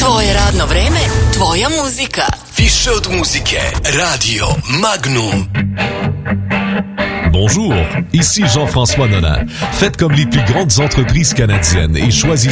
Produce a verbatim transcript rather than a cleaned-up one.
Tvoje radno vreme, tvoja muzika. Više od muzike, Radio Magnum. Bonjour, ici Jean-François Nolin. Faites comme les plus grandes entreprises canadiennes et choisissez